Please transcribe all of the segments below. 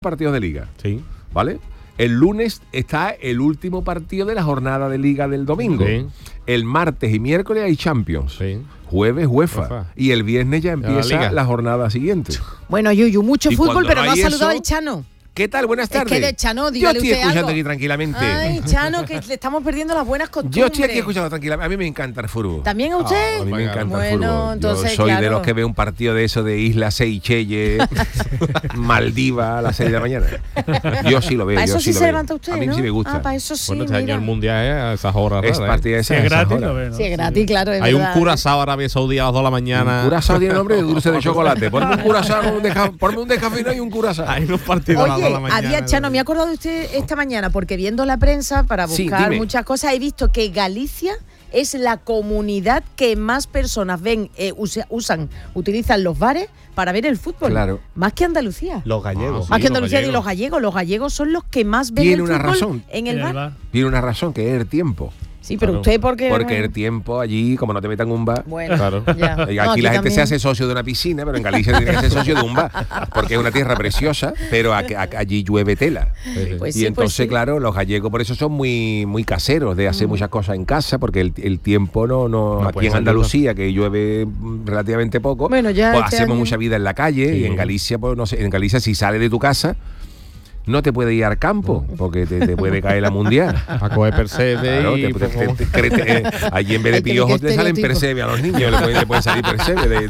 partidos de liga. Sí. ¿Vale? El lunes está el último partido de la jornada de liga del domingo. Sí. El martes y miércoles hay Champions. Sí. Jueves, UEFA. Y el viernes ya empieza la jornada siguiente. Bueno, Yuyu, mucho Y fútbol, cuando pero no no ha hay saludado eso, el Chano. ¿Qué tal? Buenas tardes. Es que de Chano, Yo dígale estoy usted escuchando algo. aquí tranquilamente. Ay, Chano, que le estamos perdiendo las buenas costumbres. Yo estoy aquí escuchando tranquilamente. A mí me encanta el fútbol. ¿También a usted? A mí me encanta bueno, el fútbol. entonces, Yo soy claro, de los que ve un partido de eso de Isla Seychelles, Maldiva a las 6 de la mañana. Yo sí lo veo. ¿Para eso yo sí lo se veo. levanta usted, A mí ¿no? sí me gusta. Ah, para eso sí, Bueno, este año mira. el mundial es a esas horas Es raras, partida de Si esas es gratis, horas. lo ve, ¿no? Sí, es gratis, claro, es Hay un verdad. curazao Arabia Saudí a las 2 de la mañana. Un curazao tiene nombre de dulce de chocolate. Ponme un curazao, ponme un descafeinado y un curazao. Hay unos partidos a las 2 de Oye, la mañana. había, Chano, me he acordado de usted esta mañana, porque viendo la prensa para Sí, buscar dime. muchas cosas, he visto que Galicia es la comunidad que más personas ven, utilizan los bares para ver el fútbol. Claro. Más que Andalucía. Los gallegos. Más que los Andalucía y gallegos. los gallegos. Los gallegos son los que más ven Tiene el una fútbol razón. en el bar. Tiene una razón, que es el tiempo. Sí, pero Claro. usted, ¿por qué? Porque el tiempo allí, como no te metan en un bar. Bueno, Claro. ya. Aquí No, la gente también. se hace socio de una piscina, pero en Galicia tiene que ser socio de un bar, porque es una tierra preciosa, pero allí llueve tela. Pues Y sí, entonces, pues sí. claro, los gallegos por eso son muy, muy caseros de hacer muchas cosas en casa, porque el tiempo no aquí puede en ser Andalucía, que llueve relativamente poco, Bueno, ya pues este hacemos año- mucha vida en la calle, Sí. y en Galicia, pues no sé, en Galicia si sales de tu casa, no te puede ir al campo, porque te puede caer la mundial. A coger percebe Claro, y allí en vez de Ay, qué piojos te salen estereotipo. percebe a los niños, le pueden salir percebe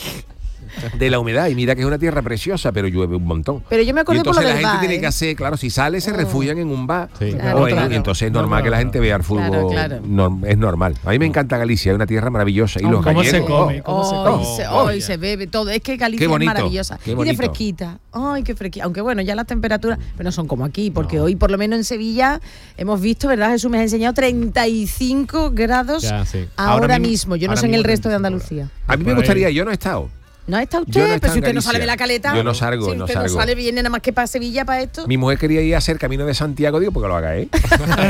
de la humedad. Y mira que es una tierra preciosa, pero llueve un montón. Pero yo me Y acordé por lo entonces la del gente bar, tiene que hacer, claro, si sale se refugian en un bar. Sí. Claro, claro. Y entonces es normal que la gente vea el fútbol. Claro. Es normal. A mí me encanta Galicia, es una tierra maravillosa. Y los ¿Cómo se gallegos, come? ¿Cómo se come? Hoy se bebe todo. Es que Galicia Qué bonito, es maravillosa. qué Y de bonito. fresquita. Ay, qué fresquita. Aunque bueno, ya las temperaturas, pero no son como aquí, porque hoy por lo menos en Sevilla hemos visto, ¿verdad? Jesús me has enseñado 35 grados Ya, sí. ahora Ahora mismo. Yo no ahora sé en el mismo resto de 35 Andalucía. A mí me Por ahí. gustaría, yo no he estado. ¿No está Yo usted? no he estado Pero si en usted no sale Galicia. de la caleta. Yo no salgo, Si no usted salgo. no sale, viene nada más que para Sevilla para esto. Mi mujer quería ir a hacer Camino de Santiago, digo, porque lo haga, ¿eh?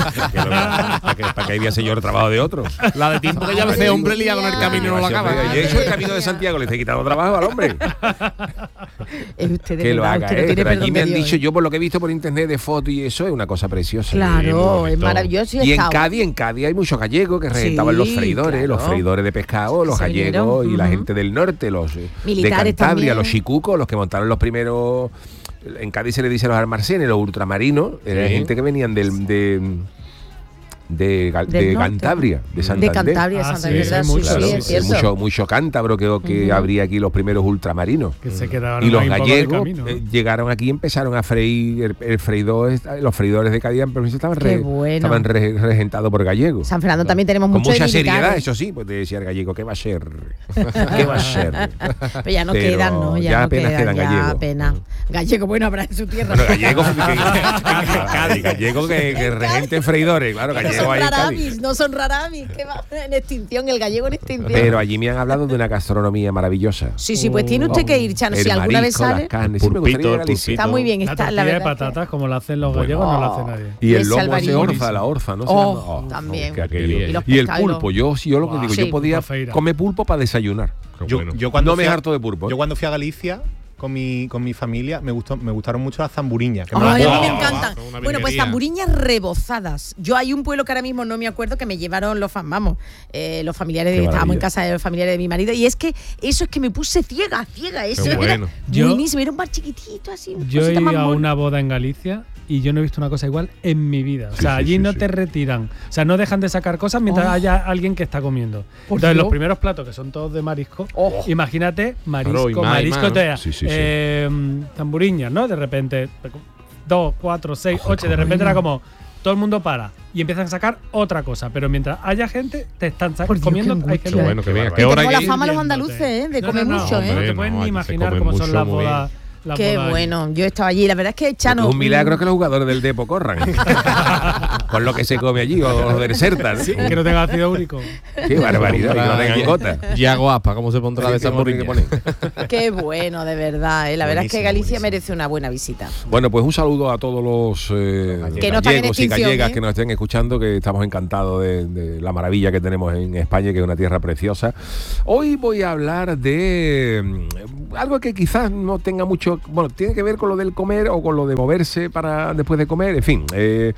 para que ahí voy a yo el trabajo de otro. La de tiempo que ya ese hombre lía con el camino y no lo acaba. Yo he hecho el Camino de Santiago, le estoy quitando trabajo al hombre. Es usted de Que lo verdad, haga, usted no tiene pero allí perdón me de han Dios, dicho, ¿eh? yo por lo que he visto por internet de fotos y eso, es una cosa preciosa. Claro, muy es bonito. maravilloso. Y he estado. en Cádiz hay muchos gallegos que reventaban Sí, los freidores, claro. los freidores de pescado, los Se gallegos vinieron, y la ujú. gente del norte, los Militares de Cantabria, también. los chicucos, los que montaron los primeros. En Cádiz se le dice los almacenes, los ultramarinos, era Sí. gente que venían de Del norte. Cantabria, de Santander. De Cantabria, Ah, Santander, sí, ¿verdad? sí, mucho, sí, sí, es sí, cierto. mucho cántabro que habría aquí los primeros ultramarinos. Que se quedaban Y los ahí un poco de gallegos camino, ¿no? llegaron aquí y empezaron a freír el freidor, los freidores de Cádiz estaban, Qué bueno. estaban regentados por gallegos. San Fernando también tenemos Con mucho mucha de seriedad, militares. eso sí, pues te decía el gallego, ¿qué va a ser? ¿Qué va a ser? Pero ya no Pero quedan, ¿no? ya no apenas quedan ya gallegos. apenas. Gallego, bueno, habrá en su tierra. Bueno, gallego que regenten freidores, claro, No gallego son ahí en Cádiz. raramis, no son raramis, que va en extinción, el gallego en extinción. Pero allí me han hablado de una gastronomía maravillosa. Sí, sí, pues tiene usted que ir, Chano, El si alguna vez marisco, las sale. carnes, sí me gustaría ir a Pulpito, Galicia. Está muy bien, La está, tortilla la de verdad. patatas, como la hacen los gallegos, no la hace nadie. Y el Ese lomo hace albarino. la orza, ¿no? Oh, también. que aquello. Y los Y el pescados. pulpo, yo lo que digo, Sí, yo podía pulpo feira. comer pulpo para desayunar. Yo cuando No me fui a- harto de pulpo, ¿eh? Yo cuando fui a Galicia con mi familia me gustaron mucho las zamburiñas. que me Ay, las- a mí me Oh, encantan. son una Bueno, pues virguería. zamburiñas rebozadas. Yo hay un pueblo que ahora mismo no me acuerdo que me llevaron los familiares Qué estábamos en maravilla. casa de los familiares de mi marido y es que eso es que me puse ciega. Eso Qué era bueno. buenísimo, era un bar chiquitito así. Yo he cosita más ido a mona. una boda en Galicia y yo no he visto una cosa igual en mi vida. O sea, sí, allí sí, no sí. te retiran. O sea, no dejan de sacar cosas mientras Oh. haya alguien que está comiendo. Por Entonces, Dios. los primeros platos, que son todos de marisco, Oh. imagínate, marisco, Claro, y más, marisco, ¿no? entonces, Sí, sí, sí. zamburiñas, ¿no? De repente, 2, 4, 6, 8, de repente era como, todo el mundo para y empiezan a sacar otra cosa. Pero mientras haya gente, te están Por Dios, comiendo. qué Hay gente Qué bueno, que bien. ¿A Que qué hora tengo hay la que ir? fama los viéndote. andaluces, de comer mucho, hombre, No ¿eh? te puedes No, ni aquí se imaginar come cómo son mucho, las muy bodas. las Qué bodas allí. bueno, yo he estado allí. La verdad es que Chano. Es un milagro que los jugadores del Depo corran. con lo que se come allí, o lo desertan. Sí, que no tenga ácido úrico. Qué barbaridad, y que no tengan gota. Ya guapa, ¿cómo se pondrá de esa Tiene que morriña? poner. Qué bueno, de verdad. La verdad es que Buenísimo, Galicia buenísimo. merece una buena visita. Bueno, pues un saludo a todos los Que no están en gallegos y extinción, gallegas ¿eh? que nos estén escuchando, que estamos encantados de la maravilla que tenemos en España, que es una tierra preciosa. Hoy voy a hablar de algo que quizás no tenga mucho, bueno, tiene que ver con lo del comer o con lo de moverse para después de comer, en fin.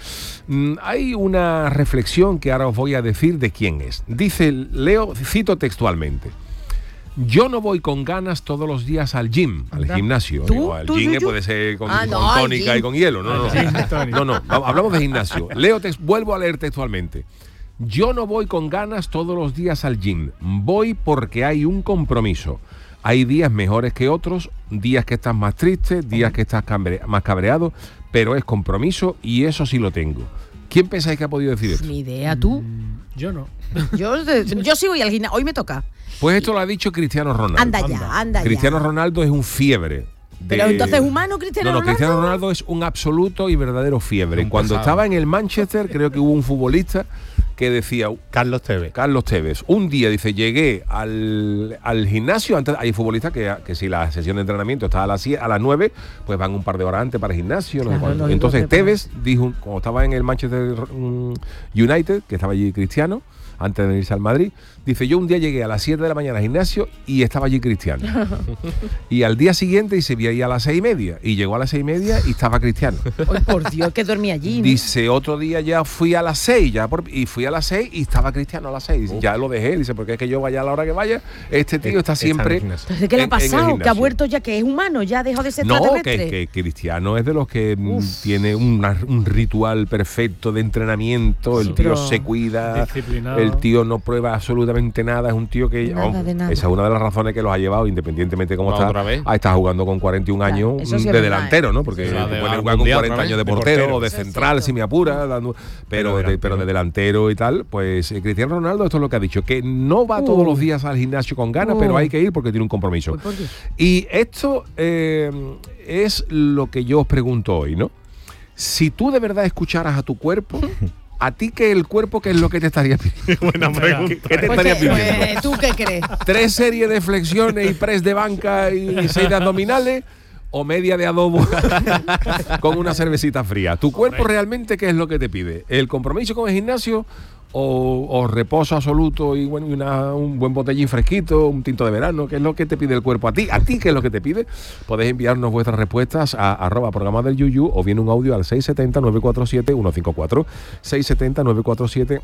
Hay una reflexión que ahora os voy a decir de quién es. Dice, leo, cito textualmente: yo no voy con ganas todos los días al gym, al gimnasio. ¿Tú? Digo, al ¿Tú, gym Yuyu? puede ser con, Ah, no, con al tónica gym. y con hielo. No, Gym, hablamos de gimnasio. Vuelvo a leer textualmente. Yo no voy con ganas todos los días al gym. Voy porque hay un compromiso. Hay días mejores que otros, días que estás más triste, días que estás más cabreado, pero es compromiso y eso sí lo tengo. ¿Quién pensáis que ha podido decir esto? Ni idea, tú. Yo no. Yo sí voy al gimnasio. Hoy me toca. Pues esto lo ha dicho Cristiano Ronaldo. Anda ya. Cristiano Ronaldo es un fiebre. Pero entonces humano, Cristiano No, Ronaldo. Cristiano Ronaldo es un absoluto y verdadero fiebre. Un Cuando pesado. estaba en el Manchester, creo que hubo un futbolista que decía, Carlos Tevez. Carlos Tevez, un día, dice, llegué al gimnasio, antes hay futbolistas que si la sesión de entrenamiento está a las 9, pues van un par de horas antes para el gimnasio, no sé Claro, cuánto. lógico, Entonces prepararse. Tevez dijo, cuando estaba en el Manchester United, que estaba allí Cristiano, antes de irse al Madrid, dice, yo un día llegué a las 7 de la mañana al gimnasio y estaba allí Cristiano. Y al día siguiente dice, vi ahí a las 6:30, y llegó a las 6:30 y estaba Cristiano. Ay, por Dios, que dormía allí. ¿no? Dice, otro día ya fui a las 6, y fui a las 6 y estaba Cristiano a las 6. Dice, ya lo dejé, dice, porque es que yo vaya a la hora que vaya, este tío está siempre... en el gimnasio. Entonces, ¿qué le ha en el pasado? Que ha gimnasio. vuelto ya, que es humano, ya dejó de ser No, extraterrestre. que Cristiano es de los que tiene un ritual perfecto de entrenamiento, el tío pero- se cuida, Disciplinado. el tío no prueba absolutamente nada, es un tío que... Nada de nada. Esa es una de las razones que los ha llevado, independientemente de cómo Va está, otra vez. a estar jugando con 41 Claro, años eso sí es de verdad, delantero, ¿no? Porque Sí, tú va de puedes al jugar con mundial 40 otra años de vez. portero o de Eso es central, cierto. si me apura, pero de delantero y tal, pues Cristiano Ronaldo esto es lo que ha dicho, que no va todos los días al gimnasio con ganas, pero hay que ir porque tiene un compromiso. Uy, por Dios. Y esto es lo que yo os pregunto hoy, ¿no? Si tú de verdad escucharas a tu cuerpo, ¿a ti que el cuerpo qué es lo que te estaría pidiendo? Buena pregunta. ¿Qué te Pues estaría que, pidiendo? ¿tú qué crees? 3 series de flexiones y press de banca y 6 de abdominales, o media de adobo con una cervecita fría. ¿Tu cuerpo realmente qué es lo que te pide? ¿El compromiso con el gimnasio o reposo absoluto y bueno, un buen botellín fresquito, un tinto de verano? ¿Qué es lo que te pide el cuerpo a ti? ¿A ti qué es lo que te pide? Podéis enviarnos vuestras respuestas a @programa del Yuyu o bien un audio al 670-947-154. 670-947-154.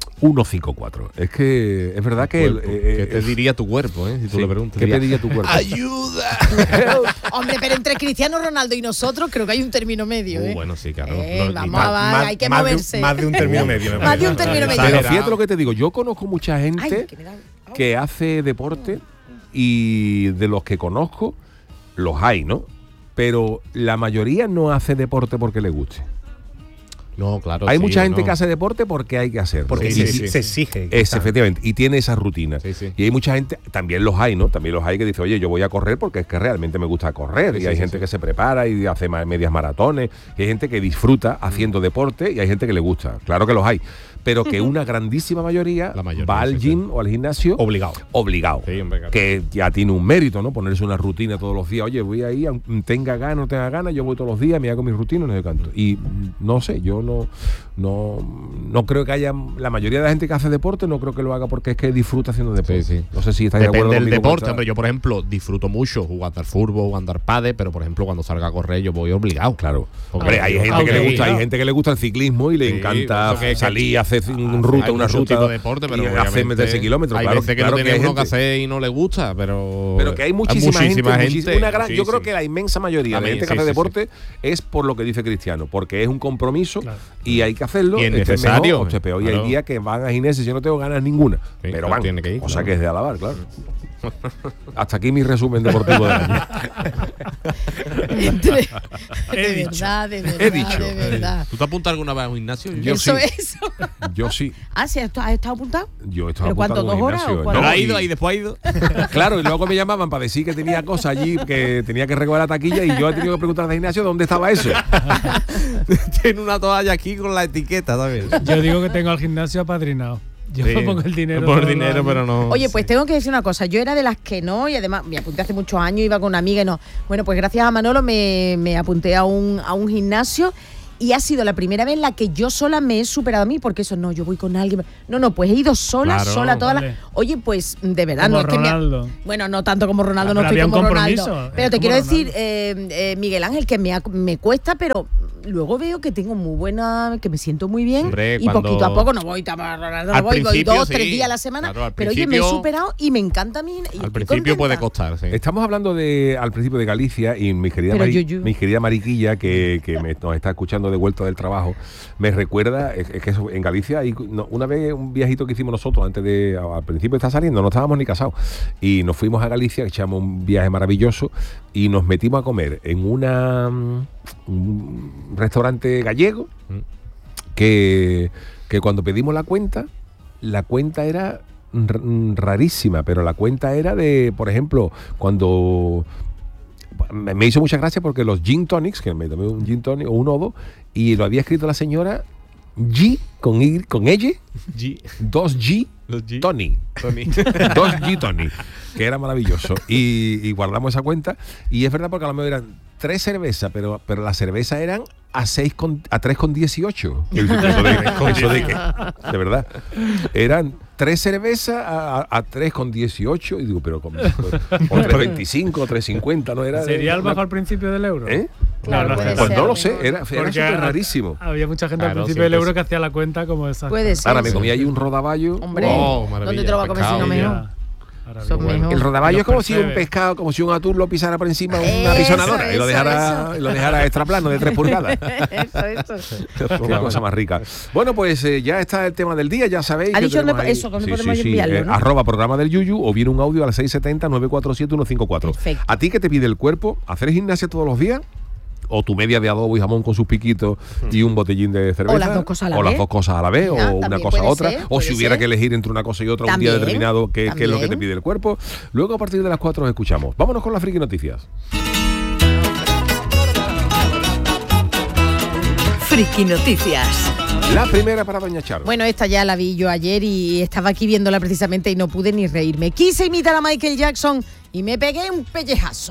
Es que es verdad que... ¿Qué te diría tu cuerpo, si tú sí, le preguntas? ¿qué te diría tu cuerpo? ¡Ayuda! Hombre, pero entre Cristiano Ronaldo y nosotros creo que hay un término medio, ¿eh? Bueno, sí, claro. Vamos a ver, hay que moverse. Más de un término medio. me Más de un parece. término medio. Pero fíjate lo que te digo, yo conozco mucha gente Ay, que me da- que hace deporte y de los que conozco, los hay, ¿no? Pero la mayoría no hace deporte porque le guste. No, claro. Hay sí, mucha gente no. que hace deporte porque hay que hacerlo. Porque Y- se exige. es, efectivamente, y tiene esa rutina. Sí, sí. Y hay mucha gente, también los hay, ¿no? También los hay que dice, oye, yo voy a correr porque es que realmente me gusta correr. Sí, y sí, hay sí, gente sí. que se prepara y hace medias maratones. Y hay gente que disfruta haciendo deporte y hay gente que le gusta. Claro que los hay. Pero que una grandísima mayoría, La mayoría, va al sí, gym o al gimnasio Obligado. obligado. Sí, hombre, claro. Que ya tiene un mérito, ¿no? Ponerse una rutina todos los días. Oye, voy ahí, aunque tenga ganas, no tenga ganas, yo voy todos los días, me hago mi rutina, no sé cuánto. Y no sé, yo no creo que haya... La mayoría de la gente que hace deporte no creo que lo haga porque es que disfruta haciendo deporte. Sí, sí. No sé si estáis de acuerdo Depende del conmigo con deporte, esta- hombre. Yo, por ejemplo, disfruto mucho jugando al fútbol, jugando al pádel, pero, por ejemplo, cuando salga a correr yo voy obligado. Claro. Porque Hombre, hay yo- gente que le aunque- gusta, hay gente que le gusta el ciclismo y le Sí, encanta eso que- salir, hacer Hay una mucho ruta tipo de deporte, pero y hacer obviamente meterse kilómetros. Hay Claro, veces que claro no tiene hay uno que gente- hacer y no le gusta, pero Pero que hay muchísima gente, una gran, yo creo muchísima. que la inmensa mayoría de También, gente que sí, hace sí, deporte es por lo que dice Cristiano, porque es un compromiso Claro. y hay que hacerlo. Y es estés necesario, mejor o estés peor. Y hay claro. días que van a gimnasio y yo no tengo ganas ninguna, pero pero van. tiene que ir, Cosa claro. que es de alabar, claro. Hasta aquí mi resumen deportivo del año. De verdad, He dicho. de verdad. ¿Tú te apuntas alguna vez a un gimnasio? Eso. Yo sí. Ah, sí, ¿has estado apuntado? Yo estaba ¿Pero cuánto, apuntado en 2 horas gimnasio. o cuánto? Pero ha y- ido y después ha ido. Claro, y luego me llamaban para decir que tenía cosas allí, que tenía que recoger la taquilla y yo he tenido que preguntar al gimnasio dónde estaba eso. Tiene una toalla aquí con la etiqueta, ¿sabes? Yo digo que tengo al gimnasio apadrinado. Yo Sí, pongo el dinero. Por todos los dinero, años. pero no. Oye, pues tengo que decir una cosa. Yo era de las que no, y además me apunté hace muchos años, iba con una amiga y no. Bueno, pues gracias a Manolo me apunté a un gimnasio. Y ha sido la primera vez en la que yo sola me he superado a mí, porque eso no, yo voy con alguien. No, pues he ido sola, Claro, sola, toda vale. la. Oye, pues de verdad, Como no es que Ronaldo. bueno, no tanto como Ronaldo, no Pero estoy había un como compromiso, Ronaldo. Pero te como quiero decir, Ronaldo. Miguel Ángel, que me cuesta, pero luego veo que tengo muy buena, que me siento muy bien. Hombre, y cuando- poquito a poco no voy, Ronaldo, no Al voy principio 2, 3 sí. días a la semana. Claro, al pero oye, me he principio- superado y me encanta a mí. y Al estoy principio puede contenta. costar, sí. Estamos hablando al principio de Galicia y mi querida, Pero Yuyu. mi querida Mariquilla, que nos está escuchando de vuelta del trabajo, me recuerda, es que eso, en Galicia, una vez un viajito que hicimos nosotros, al principio está saliendo, no estábamos ni casados, y nos fuimos a Galicia, echamos un viaje maravilloso, y nos metimos a comer en un restaurante gallego, que cuando pedimos la cuenta era rarísima, pero la cuenta era de, por ejemplo, cuando me hizo mucha gracia porque los gin tonics, que me tomé un gin tonic o un odo, y lo había escrito la señora G con ella, 2G Los G. Tony. 2G Tony, que era maravilloso. Y guardamos esa cuenta. Y es verdad, porque a lo mejor eran 3 cervezas, pero las cervezas eran a 3,18. ¿Eso de qué? De verdad. Eran 3 cervezas a 3,18. Y digo, pero ¿cómo? O 3,25, 3,50, ¿no? Era ¿Sería el una- bajo al principio del euro? ¿Eh? Claro, puede Pues ser, no lo ¿no? sé, era Porque súper rarísimo. Había mucha gente Claro, al principio del siempre euro es- que hacía la cuenta como esa. Puede ser. Ahora me sí. comí ahí un rodaballo. Hombre, Oh, maravilla, ¿dónde te lo va a comer si no pescado, mejor? Maravilla. Son mejor. El rodaballo Los es como si un percebes. pescado, como si un atún lo pisara por encima una Eso, apisonadora y lo eso, dejara extra plano de 3 pulgadas. Eso. Una cosa más rica. Bueno, pues ya está el tema del día, ya sabéis. Ha que dicho tenemos dónde- ahí- eso, ¿dónde podemos enviarlo, no? @ programa del Yuyu o viene un audio al 670-947-154. Perfecto. ¿A ti qué te pide el cuerpo? ¿Hacer gimnasia todos los días? ¿O tu media de adobo y jamón con sus piquitos y un botellín de cerveza? O las dos cosas a la O vez. las dos cosas a la vez, Mira, o una también cosa a puede otra. ser, O puede si hubiera ser. que elegir entre una cosa y otra un También, día determinado, ¿qué es lo que te también. pide el cuerpo? Luego a partir de las 4 os escuchamos. Vámonos con las friki noticias. Friki Noticias. La primera para Doña Charo. Bueno, esta ya la vi yo ayer y estaba aquí viéndola precisamente y no pude ni reírme. Quise imitar a Michael Jackson y me pegué un pellejazo.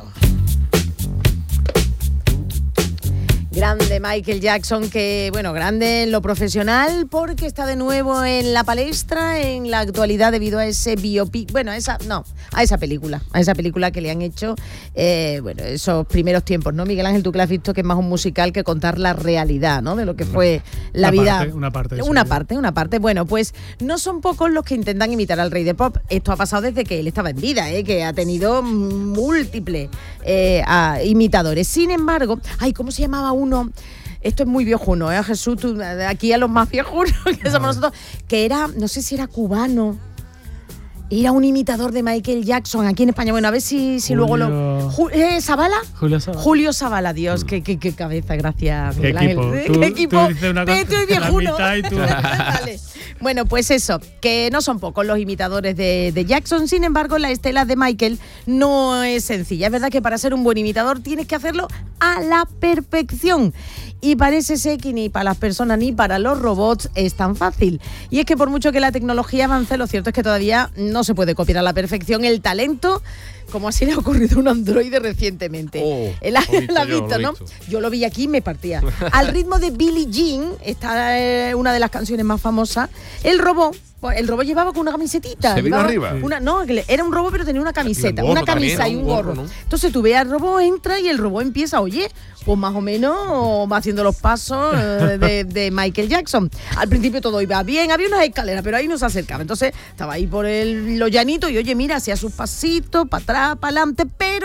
Grande Michael Jackson, que bueno, grande en lo profesional porque está de nuevo en la palestra en la actualidad debido a ese biopic, bueno, a esa película que le han hecho, bueno, esos primeros tiempos, ¿no? Miguel Ángel, tú que la has visto, que es más un musical que contar la realidad, ¿no? De lo que fue la vida. Una parte. Una parte. Bueno, pues no son pocos los que intentan imitar al rey de pop. Esto ha pasado desde que él estaba en vida, que ha tenido múltiples imitadores. Sin embargo, ¿cómo se llamaba uno? Esto es muy viejuno, Jesús, tú, aquí a los más viejunos que somos nosotros, que era, no sé si era cubano. Era un imitador de Michael Jackson aquí en España. Bueno, a ver si luego lo... ¿¿Zavala? Julio Zavala. Julio Zavala, Dios, qué cabeza, gracias. ¿Qué Miguel equipo? Ángel. Tú- ¿Qué equipo? tú dices una cosa, Petro y la viejuno. mitad y tú- Vale. Bueno, pues eso, que no son pocos los imitadores de Jackson. Sin embargo, la estela de Michael no es sencilla. Es verdad que para ser un buen imitador tienes que hacerlo a la perfección. Y parece ser que ni para las personas ni para los robots es tan fácil. Y es que por mucho que la tecnología avance, lo cierto es que todavía no se puede copiar a la perfección el talento, como así le ha ocurrido a un androide recientemente. ¿La has visto, no? Yo lo vi aquí y me partía. Al ritmo de Billie Jean, esta es una de las canciones más famosas, el robot llevaba con una camisetita. ¿Se vino llevaba arriba? Era un robot, pero tenía una camiseta, gorro una camisa también, y ¿no? un Un gorro. gorro, ¿no? Entonces tú ves al robot, entra y el robot empieza, oye, pues más o menos va haciendo los pasos de Michael Jackson. Al principio todo iba bien, había unas escaleras, pero ahí no se acercaba. Entonces estaba ahí por lo llanito y oye, mira, hacía sus pasitos, para atrás, para adelante, pero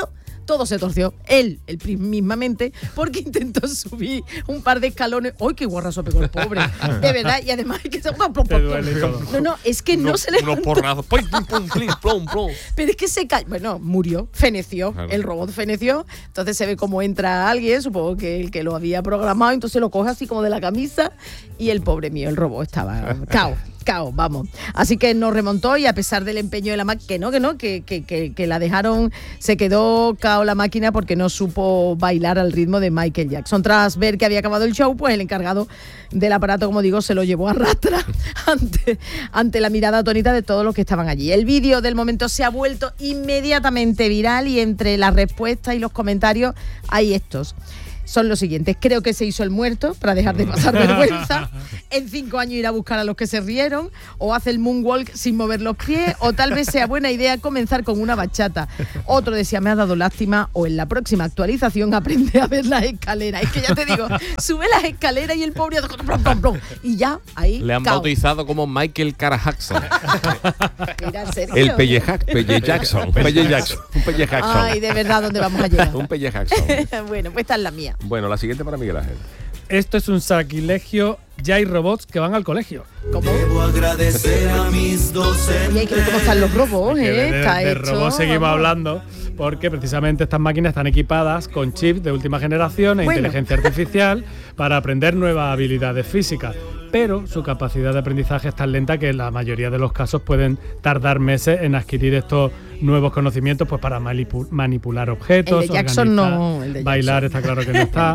todo se torció. Él mismamente, porque intentó subir un par de escalones. ¡Ay, qué guarrazo pegó el pobre! De verdad, y además es que Te duele y todo. No, es que no se le Unos porrazos. Pum, pum, pum, plum, plum. pero es que se cayó. Bueno, murió, feneció. Claro. El robot feneció. Entonces se ve como entra alguien, supongo que el que lo había programado, entonces lo coge así como de la camisa y el pobre mío, el robot, estaba cao, vamos. Así que nos remontó y a pesar del empeño de la máquina, que la dejaron, se quedó cao la máquina porque no supo bailar al ritmo de Michael Jackson. Tras ver que había acabado el show, pues el encargado del aparato, como digo, se lo llevó a rastra ante la mirada atónita de todos los que estaban allí. El vídeo del momento se ha vuelto inmediatamente viral y entre las respuestas y los comentarios hay estos. Son los siguientes: creo que se hizo el muerto para dejar de pasar vergüenza. En 5 años ir a buscar a los que se rieron. O hace el moonwalk sin mover los pies. O tal vez sea buena idea comenzar con una bachata. Otro decía, me ha dado lástima. O en la próxima actualización aprende a ver las escaleras. Es que ya te digo, sube las escaleras y el pobre y ya, ahí. Le han cao. bautizado como Michael Cara Jackson. Mira, en serio. El Pelle Jackson. Un Pelle Jackson. Ay, de verdad, ¿dónde vamos a llegar? Un Pelle Jackson. Bueno, pues esta es la mía. Bueno, la siguiente para Miguel Ángel. Esto es un sacrilegio. Ya hay robots que van al colegio. ¿Cómo? Debo agradecer a mis docentes. Oye, ¿cómo están los robots? Está De hecho, robots seguimos vamos. hablando porque precisamente estas máquinas están equipadas con chips de última generación e Bueno. inteligencia artificial para aprender nuevas habilidades físicas. Pero su capacidad de aprendizaje es tan lenta que en la mayoría de los casos pueden tardar meses en adquirir estos nuevos conocimientos, pues para manipular objetos, El de Jackson organizar, no, el de bailar, Jackson. está claro que no está,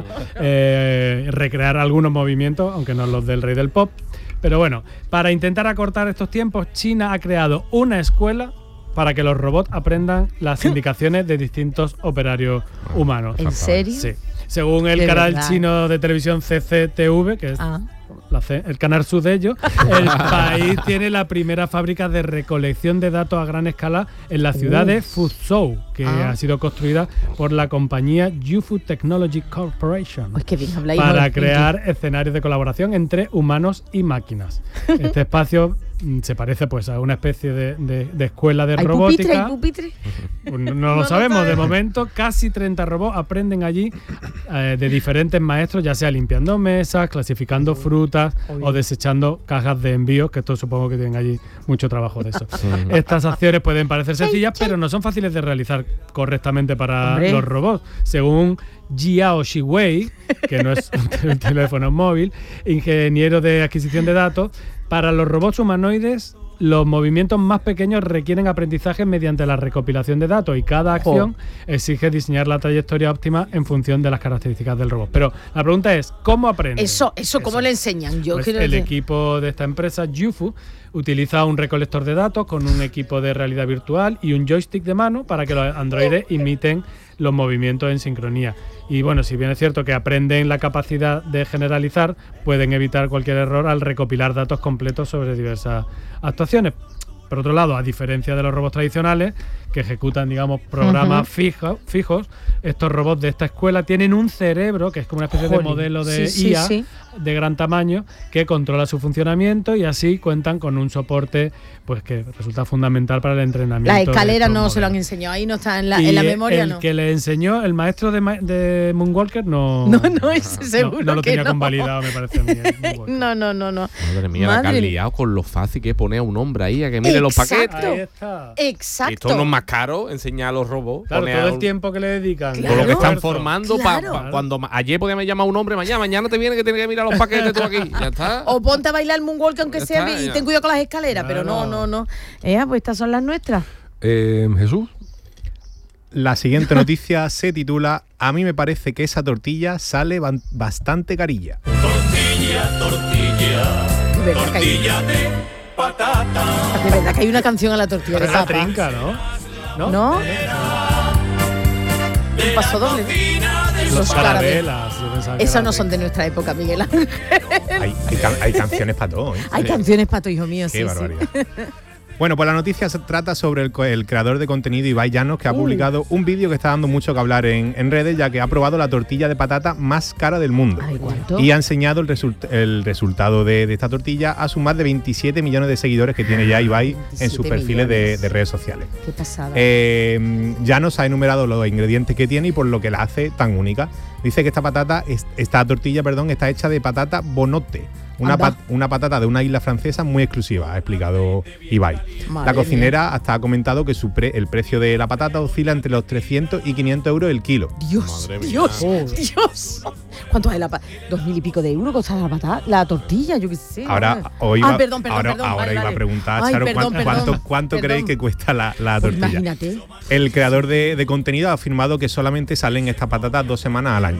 recrear algunos movimientos, aunque no los del rey del pop. Pero bueno, para intentar acortar estos tiempos, China ha creado una escuela para que los robots aprendan las indicaciones de distintos operarios humanos. ¿En serio? Sí. Según el De canal verdad. chino de televisión CCTV, que es el canal sur de ellos, el país tiene la primera fábrica de recolección de datos a gran escala en la ciudad de Fuzhou, que ha sido construida por la compañía Youfu Technology Corporation. Pues qué bien habláis. Para crear escenarios de colaboración entre humanos y máquinas. Este espacio se parece pues a una especie de escuela de ¿Hay robótica. pupitre? No lo sabemos. De momento, casi 30 robots aprenden allí de diferentes maestros, ya sea limpiando mesas, clasificando frutas o desechando cajas de envíos, que esto supongo que tienen allí mucho trabajo de eso. Estas acciones pueden parecer sencillas, pero no son fáciles de realizar correctamente para los robots. Según Jiao Shiwei, que no es un teléfono móvil, ingeniero de adquisición de datos, para los robots humanoides los movimientos más pequeños requieren aprendizaje mediante la recopilación de datos y cada acción exige diseñar la trayectoria óptima en función de las características del robot. Pero la pregunta es, ¿cómo aprenden? Eso, ¿cómo le enseñan? Yo Pues quiero el decir- equipo de esta empresa, Youfu, utiliza un recolector de datos con un equipo de realidad virtual y un joystick de mano para que los androides imiten los movimientos en sincronía. Y bueno, si bien es cierto que aprenden la capacidad de generalizar, pueden evitar cualquier error al recopilar datos completos sobre diversas actuaciones. Por otro lado, a diferencia de los robots tradicionales, que ejecutan, digamos, programas fijos, estos robots de esta escuela tienen un cerebro, que es como una especie de Jolín. modelo de Sí, IA sí. de gran tamaño, que controla su funcionamiento y así cuentan con un soporte pues que resulta fundamental para el entrenamiento. Las de escaleras estos no se lo han modelos. enseñado, ahí no está en la Y memoria, el ¿no? que le enseñó, el maestro de Moonwalker, no... No, ese seguro no lo que tenía no. convalidado, me parece a mí. el Moonwalker. No. Madre mía, la que Madre han mía. liado con lo fácil que es poner a un hombre ahí a que mire los Exacto. paquetes. Ahí está. Exacto. Esto no es más caro enseñar a los robots. Claro, poner todo a el un- tiempo que le dedican. Claro. Con lo que están Esfuerzo. formando Claro. cuando ayer podía me llamar un hombre, mañana te viene que tienes que mirar los paquetes tú aquí. Ya está. O ponte a bailar moonwalk aunque Ya sea está, y ya. ten cuidado con las escaleras, pero Claro. no. Pues estas son las nuestras. Jesús. La siguiente noticia se titula A mí me parece que esa tortilla sale bastante carilla. De verdad que hay, de verdad que hay una canción a la tortilla de Es la papa. trinca, ¿no? ¿No? Un paso doble. Los carabelas. carabelas. yo pensaba que Esas era no la son de nuestra época, Miguel Ángel. Hay canciones para todo, ¿eh? Hay canciones para tu hijo mío, Qué sí, barbaridad. Bueno, pues la noticia se trata sobre el creador de contenido Ibai Llanos, que ha publicado un vídeo que está dando mucho que hablar en redes, ya que ha probado la tortilla de patata más cara del mundo. Ay, ¿cuánto? Y ha enseñado el resultado de esta tortilla a sus más de 27 millones de seguidores que tiene ya Ibai en sus 27 perfiles millones. de redes sociales. Qué pasada. Llanos ha enumerado los ingredientes que tiene y por lo que la hace tan única. Dice que esta tortilla está hecha de patata bonote. Una patata de una isla francesa muy exclusiva, ha explicado Ibai. Madre La cocinera hasta ha comentado que el precio de la patata oscila entre los 300 y 500 euros el kilo. Dios, Madre mía. Dios. ¿Cuánto es la patata? 2.000 y pico de euros costaba la patata, la tortilla, yo qué sé. Ahora iba a preguntar, Ay, Charo, perdón, ¿cuánto perdón. creéis que cuesta la Pues tortilla? imagínate. El creador de contenido ha afirmado que solamente salen estas patatas 2 semanas al año.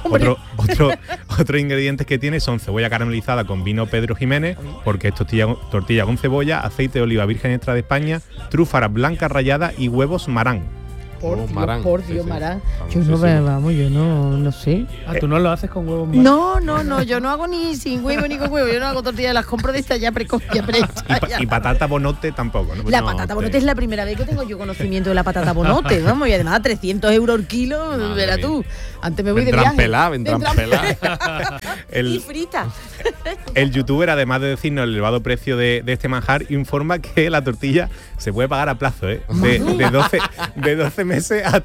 Otros ingredientes que tiene son cebolla caramelizada con vino Pedro Jiménez, porque es tortilla con cebolla, aceite de oliva virgen extra de España, trúfaras blancas ralladas y huevos marán. Por Marán. Dios, Sí. Marán. Famosísimo. Yo no sé. Ah, tú no lo haces con huevos. No, yo no hago ni sin huevo ni con huevo. Yo no hago tortillas, las compro de estas ya Y patata bonote tampoco, ¿no? La patata bonote es la primera vez que tengo yo conocimiento de la patata bonote, vamos, y además 300 euros el kilo, Madre verás mía. tú. Antes me voy de Vendrán viaje. pelá. Y El, frita. el youtuber, además de decirnos el elevado precio de este manjar, informa que la tortilla se puede pagar a plazo, ¿eh? De 12 meses a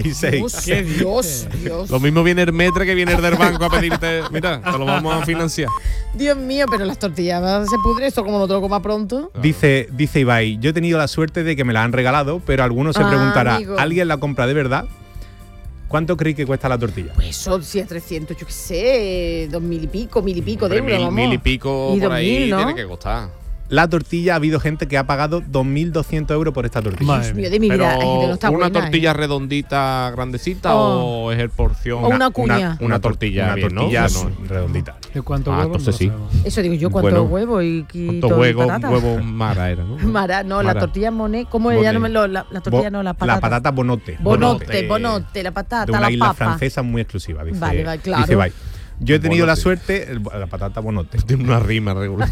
36. Dios. Lo mismo viene el metre que viene el del banco a pedirte, mira, te lo vamos a financiar. Dios mío, pero las tortillas se pudre esto como no te lo comas pronto. Dice Ibai, yo he tenido la suerte de que me la han regalado, pero algunos se preguntará, amigo. ¿alguien la compra de verdad? ¿Cuánto creéis que cuesta la tortilla? Pues eso, si es 300, yo qué sé, 2.000 y pico, 1.000 y pico de euros, vamos. Mil y pico Y por 2.000, ahí ¿no? tiene que costar. La tortilla, ha habido gente que ha pagado 2.200 euros por esta tortilla. Madre Dios mío, mía. de mi Pero vida, hay gente que no está una buena, tortilla ¿eh? redondita, grandecita, Oh. o es el porción. O una cuña. Una tortilla una bien, ¿no? tortilla Sí, no. redondita. ¿De cuánto Ah, huevos? entonces sí. No lo sabemos. Eso digo yo, ¿cuántos Bueno, huevos y ¿Cuántos todo y huevos? patata? Huevos mara era, ¿no? Mara, no, la Mara. tortilla moné, ¿cómo Moné. ella no me lo, la tortilla no, la patata? La patata bonote. Bonote, la patata, De una la isla papa. francesa muy exclusiva, dice, Vale, claro. dice Ibai. Yo he tenido la Bonote. suerte, la patata bonote. Tiene una rima regular.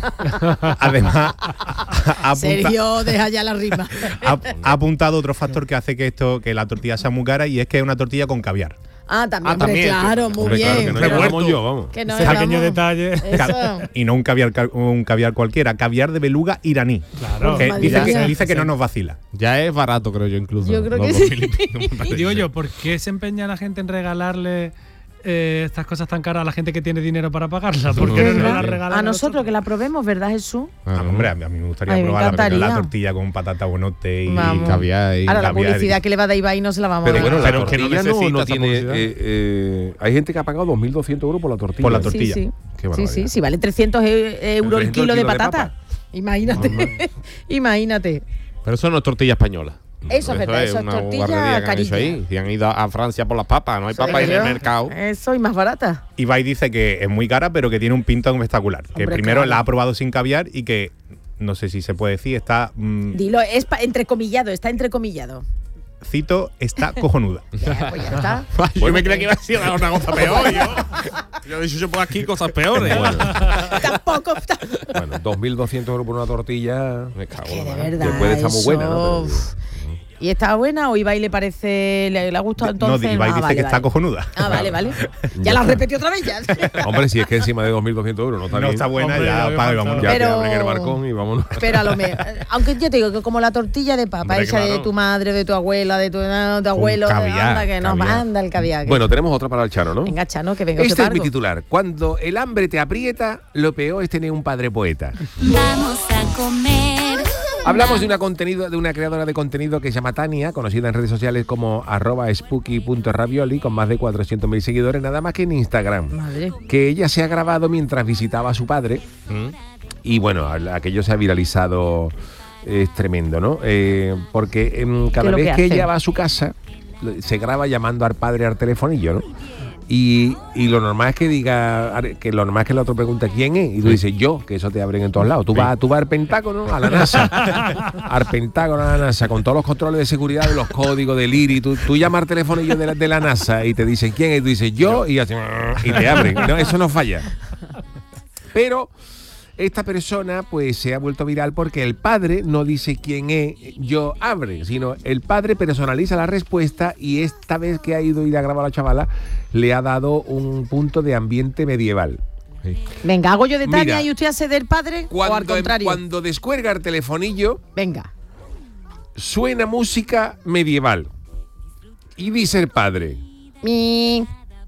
Además, ha Sergio, deja ya la rima. ha apuntado otro factor que hace que la tortilla sea muy cara, y es que es una tortilla con caviar. Ah, también, hombre, también. claro, muy Hombre, bien. claro, que no pero- llevamos yo, vamos. que no Ese éramos- pequeño detalle. Eso. Y no un caviar cualquiera, caviar de beluga iraní. Claro. Que Madre mía. dice que no nos vacila. Ya es barato, creo yo, incluso. Yo creo Los que 2000 y pico, me Y parece. digo yo, ¿por qué se empeña la gente en regalarle estas cosas tan caras a la gente que tiene dinero para pagarlas? ¿Por qué no ¿Verdad? las regalan A nosotros que la probemos, ¿verdad, Jesús? Ah, Hombre, a mí me gustaría Ay, me probar encantaría. la tortilla con patata bonote y Vamos. caviar y Ahora, la caviar y- publicidad que le va a dar Ibai no se la vamos Pero a bueno, dar. la Pero que no tortilla no, necesita esa tiene. publicidad. Hay gente que ha pagado 2.200 euros por la tortilla. Por la ¿eh? tortilla. Sí, Qué sí. barbaridad. Sí, sí, vale 300 euros el 300 kilo de kilos de patata. papa. Imagínate. Imagínate. Pero eso no es tortilla española. Eso es verdad, eso es una tortilla guarrería que han hecho carilla. ahí. Si han ido a Francia por las papas, no hay papas en el mercado. Eso y más barata. Ibai dice que es muy cara, pero que tiene un pintón espectacular. Que Hombre, primero claro. la ha probado sin caviar y que, no sé si se puede decir, está, Dilo, es entrecomillado, está entrecomillado. cito, está cojonuda. Ya, pues ya está. Yo me creía que iba a decir una cosa peor. Yo he dicho yo por aquí cosas peores. Tampoco. Bueno, 2.200 euros por una tortilla. Me cago Que en la de mano. verdad. Que puede estar muy buena, ¿no? eso, Pero- uf. ¿Y está buena o Ibai le parece, le ha gustado entonces? No, Ibai dice vale, que está vale. cojonuda. Ah, vale. Ya la repetí otra vez ya. Hombre, si es que encima de 2.200 euros no está No bien. está buena, Hombre, ya ya paga y me vámonos. Ya Pero- te abren el balcón y vámonos. Pero a lo mejor, aunque yo te digo que como la tortilla de papa Hombre, hecha de claro. tu madre, de tu abuela, de tu abuelo, caviar, anda que nos caviar. manda el caviar. Bueno, tenemos otra para el Chano, ¿no? Venga, Chano, que venga Este usted es mi pargo. titular. Cuando el hambre te aprieta, lo peor es tener un padre poeta. Vamos a comer. Hablamos de una creadora de contenido que se llama Tania, conocida en redes sociales como @spooky.ravioli, con más de 400.000 seguidores, nada más que en Instagram. Madre. Que ella se ha grabado mientras visitaba a su padre. Y bueno, aquello se ha viralizado, es tremendo, ¿no? Porque cada lo vez que que hace? ella va a su casa, se graba llamando al padre al telefonillo, ¿no? Y lo normal es que lo normal es que el otro pregunte quién es, y tú dices yo, que eso te abren en todos lados. Tú vas al Pentágono, a la NASA, al Pentágono, a la NASA, con todos los controles de seguridad, de los códigos del IRI. Tú llamas al telefonillo de la NASA y te dicen quién es, y tú dices yo, y así, y te abren. No, eso no falla. Pero esta persona pues se ha vuelto viral porque el padre no dice quién es yo abre, sino el padre personaliza la respuesta y esta vez que ha ido y le ha grabado a la chavala le ha dado un punto de ambiente medieval. Sí. Venga, hago yo de Tania. Mira, y usted hace del padre o al contrario. Cuando descuelga el telefonillo, venga, suena música medieval y dice el padre. Mi.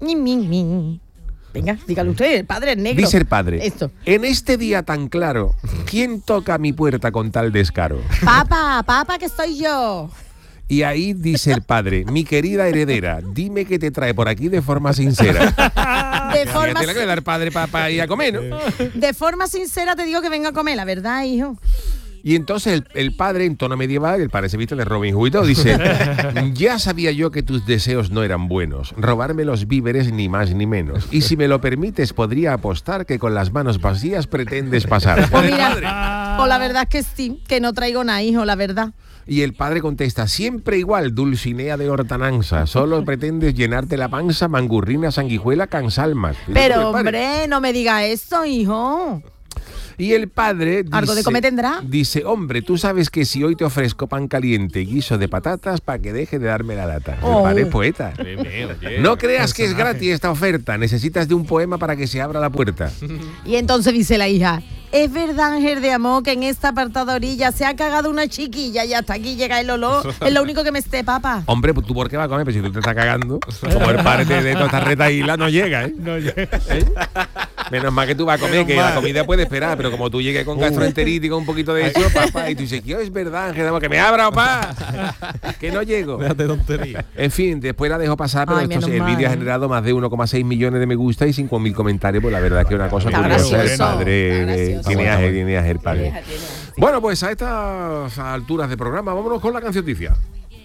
Venga, dígalo usted, el padre es negro. Dice el padre. Esto. En este día tan claro, ¿quién toca a mi puerta con tal descaro? Papá, que soy yo. Y ahí dice el padre, mi querida heredera, dime qué te trae por aquí de forma sincera. De forma Tiene que dar padre para ir a comer, ¿no? De forma sincera te digo que venga a comer, la verdad, hijo. Y entonces el padre, en tono medieval, el padre se viste de Robin Hood y todo, dice, ya sabía yo que tus deseos no eran buenos, robarme los víveres ni más ni menos. Y si me lo permites, podría apostar que con las manos vacías pretendes pasar. Pues mira, la verdad es que sí, que no traigo nada, hijo, la verdad. Y el padre contesta, siempre igual, Dulcinea de Hortananza, solo pretendes llenarte la panza, mangurrina, sanguijuela, cansalmas. Pero hombre, no me diga eso, hijo. Y el padre dice, ¿algo de comer tendrá? Dice, hombre, tú sabes que si hoy te ofrezco pan caliente y guiso de patatas para que deje de darme la lata. El padre es poeta. No creas que es gratis esta oferta, necesitas de un poema para que se abra la puerta. Y entonces dice la hija, ¿es verdad, Ángel de amor, que en esta apartada orilla se ha cagado una chiquilla y hasta aquí llega el olor? Es lo único que me esté, papá. Hombre, pues tú por qué vas a comer, pero si tú te estás cagando, como el padre de toda esta retaíla no llega, ¿eh? No llega. ¿Eh? Menos mal que tú vas a comer, que la comida puede esperar, pero como tú llegues con gastroenteritis y con un poquito de eso, papá, y tú dices, ¿qué es verdad, Ángel? Que me abra, papá, que no llego. Déjate tontería. En fin, después la dejo pasar, pero Ay, esto, el vídeo ha generado más de 1,6 millones de me gusta y 5.000 comentarios, pues la verdad es que es una cosa Está curiosa. El gracioso, padre está gracioso. tiene ángel, padre. Tiene. Bueno, pues a estas alturas de programa, vámonos con la cancioticia.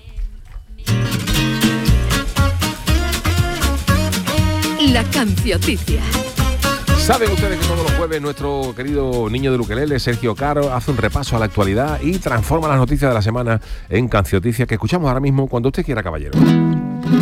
La cancioticia. Saben ustedes que todos los jueves nuestro querido niño del ukelele, Sergio Caro, hace un repaso a la actualidad y transforma las noticias de la semana en cancioticias que escuchamos ahora mismo cuando usted quiera, caballero.